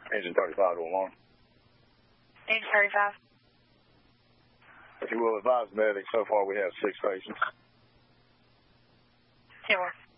Engine 35 to alarm. Engine 35. If you will advise the medic, so far we have 6 patients. 10-4.